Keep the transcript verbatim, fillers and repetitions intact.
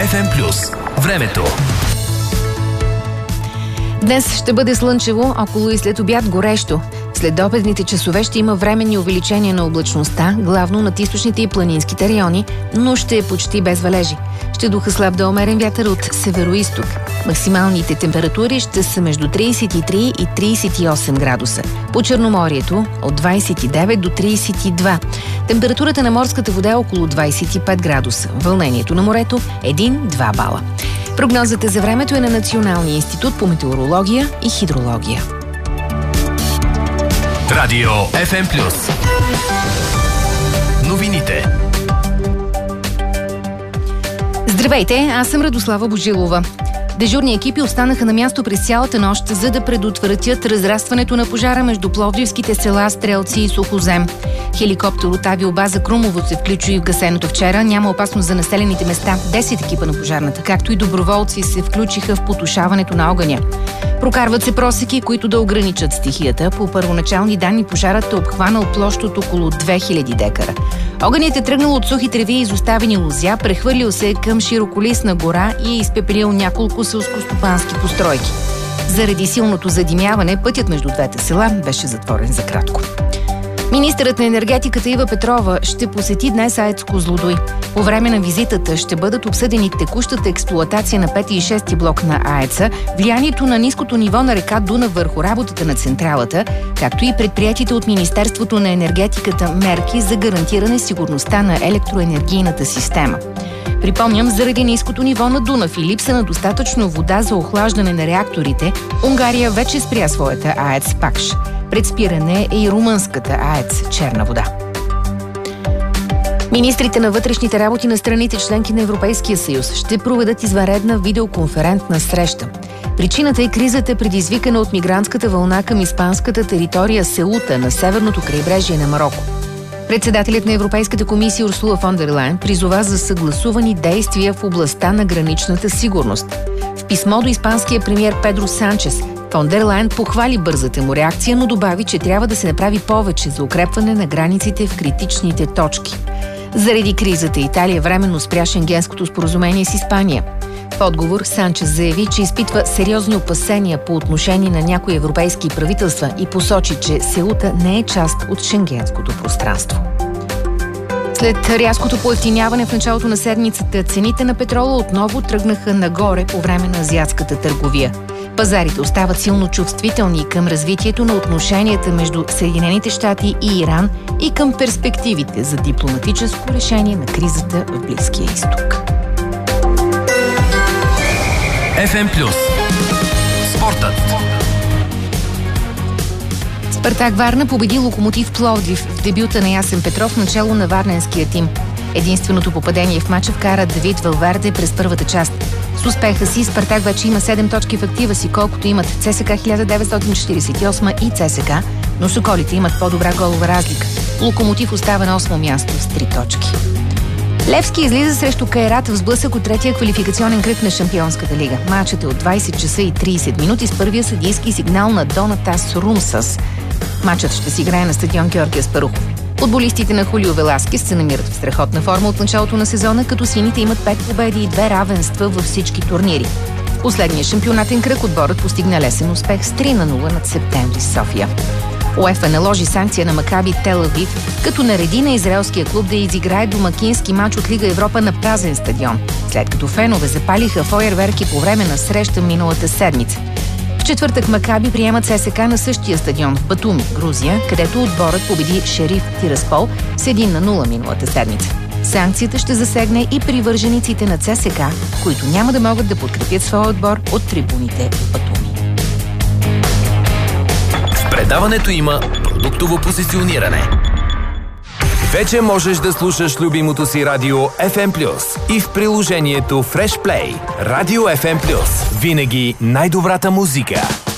еф ем плюс. Времето. Днес ще бъде слънчево, около и след обяд горещо. След обедните часове ще има временни увеличения на облачността, главно над източните и планинските райони, но ще е почти без валежи. Ще духа слаб до умерен вятър от северо-изток. Максималните температури ще са между трийсет и три и трийсет и осем градуса. По Черноморието от двайсет и девет до трийсет и два. Температурата на морската вода е около двайсет и пет градуса. Вълнението на морето един-два бала. Прогнозата за времето е на Националния институт по метеорология и хидрология. Радио еф ем плюс. Новините. Здравейте, аз съм Радослава Божилова. Дежурни екипи останаха на място през цялата нощ, за да предотвратят разрастването на пожара между пловдивските села Стрелци и Сухозем. Хеликоптер от авиобаза Крумово се включи в гасеното вчера. Няма опасност за населените места. десет екипа на пожарната, както и доброволци, се включиха в потушаването на огъня. Прокарват се просеки, които да ограничат стихията. По първоначални данни пожарът е обхванал площ от около две хиляди декара. Огънят е тръгнал от сухи треви и изоставени лозя, прехвърлил се към широколистна гора и е изпепелил няколко селскостопански постройки. Заради силното задимяване, пътят между двете села беше затворен за кратко. Министърът на енергетиката Ива Петрова ще посети днес АЕЦ Козлодуй. По време на визитата ще бъдат обсъдени текущата експлоатация на пети и шести блок на АЕЦ-а, влиянието на ниското ниво на река Дунав върху работата на централата, както и предприятите от Министерството на енергетиката мерки за гарантиране сигурността на електроенергийната система. Припомням, заради ниското ниво на Дунав и липса на достатъчно вода за охлаждане на реакторите, Унгария вече спря своята АЕЦ Пакш. Пред спиране е и румънската АЕЦ Черна вода. Министрите на вътрешните работи на страните членки на Европейския съюз ще проведат извънредна видеоконферентна среща. Причината е кризата, предизвикана от мигрантската вълна към испанската територия Сеута на северното крайбрежие на Мароко. Председателят на Европейската комисия Урсула фон дер Лайен призова за съгласувани действия в областта на граничната сигурност. В писмо до испанския премиер Педро Санчес фон дер Лайен похвали бързата му реакция, но добави, че трябва да се направи повече за укрепване на границите в критичните точки. Заради кризата Италия временно спря Шенгенското споразумение с Испания. В отговор Санчес заяви, че изпитва сериозни опасения по отношение на някои европейски правителства и посочи, че Сеута не е част от шенгенското пространство. След рязкото поевтиняване в началото на седмицата, цените на петрола отново тръгнаха нагоре по време на азиатската търговия. Пазарите остават силно чувствителни към развитието на отношенията между Съединените щати и Иран и към перспективите за дипломатическо решение на кризата в Близкия изток. еф ем плюс. Спортът. Спартак Варна победи Локомотив Пловдив в дебюта на Ясен Петров начало на варненския тим. Единственото попадение в мача вкара Давид Валверде през първата част. С успеха си Спартак вече има седем точки в актива си, колкото имат ЦСКА хиляда деветстотин четирийсет и осма и ЦСКА, но соколите имат по-добра голова разлика. Локомотив остава на осмо място с три точки. Левски излиза срещу Кайрат в сблъсък от третия квалификационен кръг на Шампионската лига. Матчът е от двайсет часа и трийсет минути с първия съдийски сигнал на Донатас Румсас. Матчът ще се играе на стадион Георги Аспарухов. Футболистите на Хулио Веласкес се намират в страхотна форма от началото на сезона, като сините имат пет победи и две равенства във всички турнири. В последния шампионатен кръг отборът постигна лесен успех с три на нула над Септември София. УЕФА наложи санкция на Макаби Тел Авив, като нареди на израелския клуб да изиграе домакински мач от Лига Европа на празен стадион, след като фенове запалиха фойерверки по време на среща миналата седмица. В четвъртък Макаби приемат ЦСКА на същия стадион в Батуми, Грузия, където отборът победи Шериф Тираспол с един на нула миналата седмица. Санкцията ще засегне и привържениците на ЦСКА, които няма да могат да подкрепят своя отбор от трибуните в Батуми. В предаването има продуктово позициониране. Вече можеш да слушаш любимото си радио еф ем плюс и в приложението Fresh Play. Радио еф ем плюс. Винаги най-добрата музика.